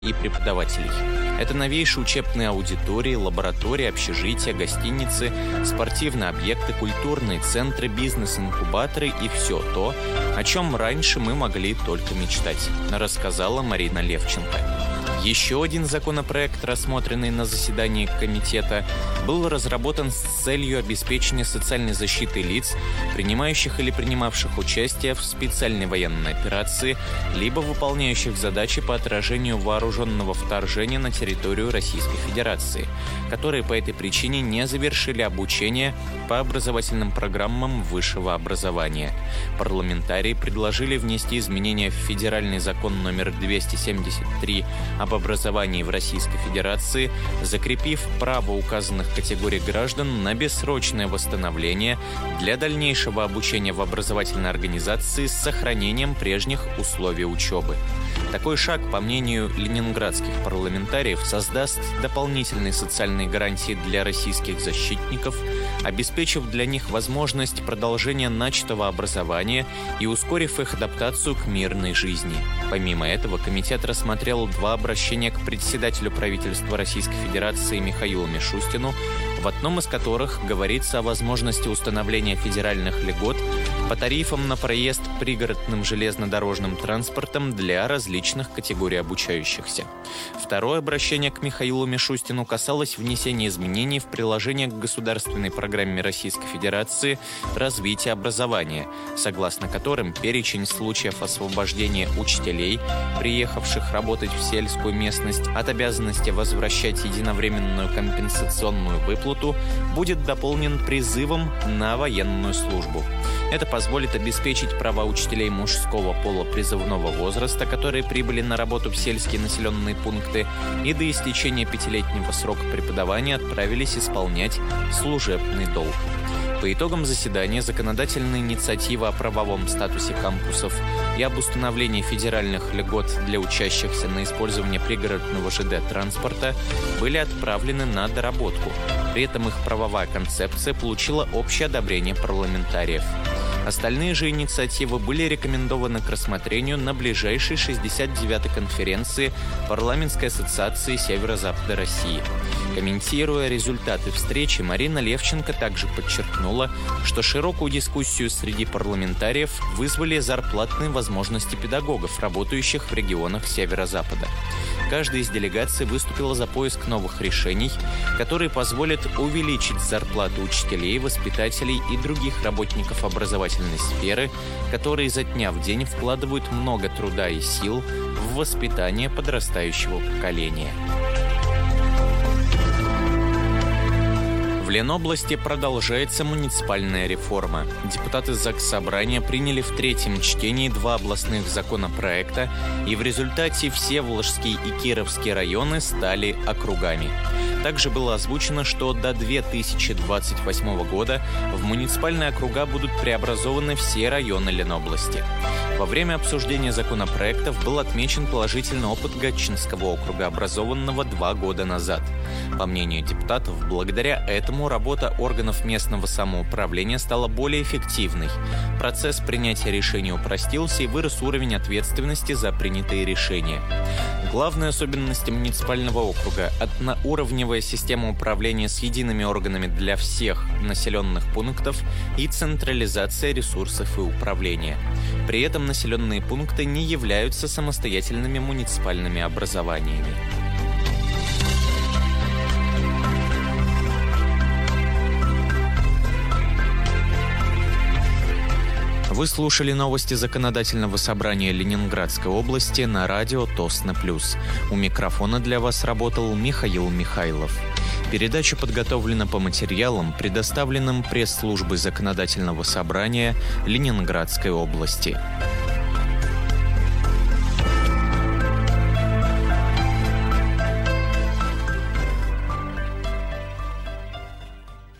и преподавателей. Это новейшие учебные аудитории, лаборатории, общежития, гостиницы, спортивные объекты, культурные центры, бизнес-инкубаторы и все то, о чем раньше мы могли только мечтать, рассказала Марина Левченко. Еще один законопроект, рассмотренный на заседании комитета, был разработан с целью обеспечения социальной защиты лиц, принимающих или принимавших участие в специальной военной операции, либо выполняющих задачи по отражению вооруженного вторжения на территорию Российской Федерации, которые по этой причине не завершили обучение по образовательным программам высшего образования. Парламентарии предложили внести изменения в федеральный закон номер 273 об образовании в Российской Федерации, закрепив право указанных категорий граждан на бессрочное восстановление для дальнейшего обучения в образовательной организации с сохранением прежних условий учебы. Такой шаг, по мнению ленинградских парламентариев, создаст дополнительные социальные гарантии для российских защитников, обеспечив для них возможность продолжения начатого образования и ускорив их адаптацию к мирной жизни. Помимо этого, комитет рассмотрел 2 обращения к председателю правительства Российской Федерации Михаилу Мишустину, в одном из которых говорится о возможности установления федеральных льгот по тарифам на проезд пригородным железнодорожным транспортом для различных категорий обучающихся. Второе обращение к Михаилу Мишустину касалось внесения изменений в приложение к государственной программе Российской Федерации «Развитие образования», согласно которым перечень случаев освобождения учителей, приехавших работать в сельскую местность, от обязанности возвращать единовременную компенсационную выплату, будет дополнен призывом на военную службу. Это позволит обеспечить права учителей мужского пола призывного возраста, которые прибыли на работу в сельские населенные пункты и до истечения 5-летнего срока преподавания отправились исполнять служебный долг. По итогам заседания законодательная инициатива о правовом статусе кампусов и об установлении федеральных льгот для учащихся на использование пригородного ЖД-транспорта были отправлены на доработку. При этом их правовая концепция получила общее одобрение парламентариев. Остальные же инициативы были рекомендованы к рассмотрению на ближайшей 69-й конференции Парламентской ассоциации Северо-Запада России. Комментируя результаты встречи, Марина Левченко также подчеркнула, что широкую дискуссию среди парламентариев вызвали зарплатные возможности педагогов, работающих в регионах Северо-Запада. Каждая из делегаций выступила за поиск новых решений, которые позволят увеличить зарплаты учителей, воспитателей и других работников образовательной сферы, которые изо дня в день вкладывают много труда и сил в воспитание подрастающего поколения. В Ленобласти продолжается муниципальная реформа. Депутаты Заксобрания приняли в 3-м чтении 2 областных законопроекта, и в результате Всеволожский и Кировский районы стали округами. Также было озвучено, что до 2028 года в муниципальные округа будут преобразованы все районы Ленобласти. Во время обсуждения законопроектов был отмечен положительный опыт Гатчинского округа, образованного 2 года назад. По мнению депутатов, благодаря этому работа органов местного самоуправления стала более эффективной. Процесс принятия решений упростился и вырос уровень ответственности за принятые решения. Главные особенности муниципального округа – одноуровневая система управления с едиными органами для всех населенных пунктов и централизация ресурсов и управления. При этом населенные пункты не являются самостоятельными муниципальными образованиями. Вы слушали новости Законодательного собрания Ленинградской области на радио Тосно+. У микрофона для вас работал Михаил Михайлов. Передача подготовлена по материалам, предоставленным пресс-службой Законодательного собрания Ленинградской области.